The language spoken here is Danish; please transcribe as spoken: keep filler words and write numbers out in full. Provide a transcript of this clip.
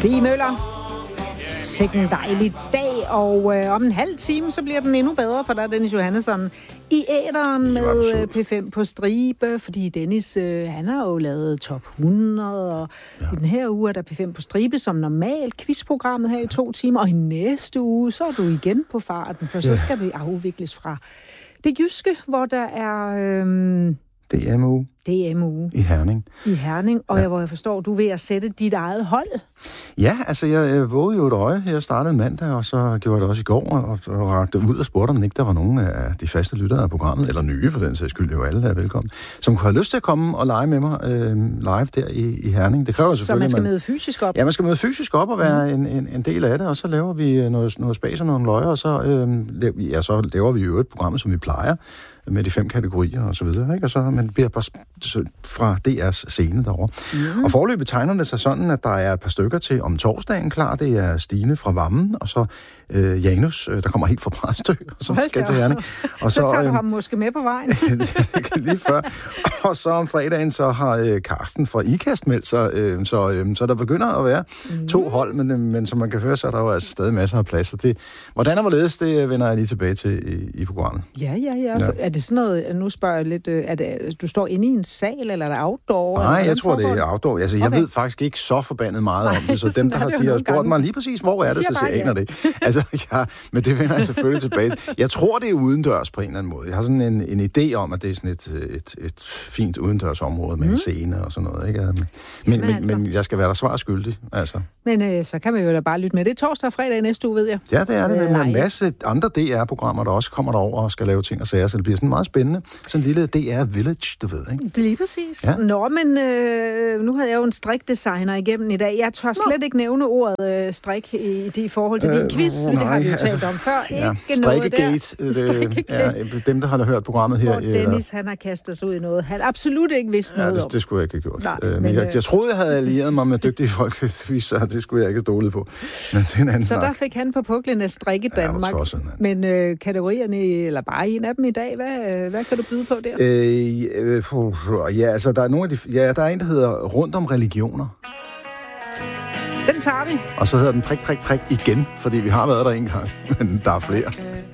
Stig Møller. Sikke en dejlig dag, og øh, om en halv time, så bliver den endnu bedre, for der er Dennis Johannesson i æteren med P fem på stribe, fordi Dennis, øh, han har jo lavet top hundrede, og ja. I den her uge er der P fem på stribe som normalt, quizprogrammet her i to timer, og i næste uge, så er du igen på farten, for så skal vi afvikles fra det jyske, hvor der er... Øh, D M U. D M U. I Herning. I Herning, og ja. jeg, hvor jeg forstår, du er ved at sætte dit eget hold. Ja, altså jeg, jeg vågede jo et øje. Jeg startede mandag, og så gjorde jeg det også i går, og, og rakte ud og spurgte, om ikke der var nogen af de faste lyttere af programmet, eller nye for den sags skyld, jo alle er velkommen, som kunne have lyst til at komme og lege med mig øh, live der i, i Herning. Det kræver så selvfølgelig, man skal man, møde fysisk op? Ja, man skal møde fysisk op og være mm. en, en, en del af det, og så laver vi noget, noget spas og nogle løjer, og så, øh, ja, så laver vi jo et program, som vi plejer, med de fem kategorier og så videre, ikke? Og så man bliver bare fra D R's scene derovre. Mm. Og foreløbet tegner det sig sådan, at der er et par stykker til om torsdagen klar. Det er Stine fra Vammen, og så øh, Janus, øh, der kommer helt fra Præstø, som Hold skal til Herning. Og så, så tager øh, du ham måske med på vejen. lige før. Og så om fredagen, så har øh, Karsten fra IKAST meldt sig, øh, så, øh, så der begynder at være mm. to hold, men, men som man kan høre, så er der jo altså stadig masser af plads. Det, hvordan og hvorledes, det vender jeg lige tilbage til i, i programmet. Ja, ja, ja. ja. Er det sådan noget, nu spørger jeg lidt, er det, du står inde i en sal, eller er det outdoor? Nej, jeg tror, det er outdoor. Altså, jeg okay. ved faktisk ikke så forbandet meget om det, så dem, der har, de har spurgt mig lige præcis, hvor er det, så jeg aner det. Altså, ja, men det vender jeg selvfølgelig tilbage. Jeg tror, det er udendørs på en eller anden måde. Jeg har sådan en, en idé om, at det er sådan et, et, et fint udendørsområde med mm. en scene og sådan noget, ikke? Men, men, men, altså. men jeg skal være der svar skyldig, altså. Men øh, så kan man jo da bare lytte med. Det er torsdag og fredag næste uge, ved jeg. Ja, det er det. Med en masse andre D R-programmer, der også kommer derover og skal lave ting og sager, så det bliver sådan meget spændende. Sådan en lille D R Village, du ved, ikke? Det er lige præcis. Ja. Nå, men øh, nu havde jeg jo en strikdesigner igennem i dag. Jeg tør slet Nå. ikke nævne ordet øh, strik i, i forhold til øh, din quiz, men det har vi jo talt altså, om før. Ja. Ikke Strikkegate. Det, ja, dem, der har hørt programmet her. Hvor Dennis, han har kastet sig ud i noget, han absolut ikke vidste ja, noget det, om. det skulle jeg ikke have gjort. Nej, øh, men men jeg, jeg troede, jeg havde allieret mig med dygtige folk, så det skulle jeg ikke stole på. Men det er en anden så snak. Der fik han på puklen af Strik i Danmark. Ja, tosset, men øh, kategorierne, eller bare en af dem i dag, hvad, hvad kan du byde på der? Øh, øh, ja, altså, der er nogle af de, ja, der er en, der hedder Rundt om religioner. Den tager vi. Og så hedder den prik, prik, prik igen, fordi vi har været der en gang, men der er flere.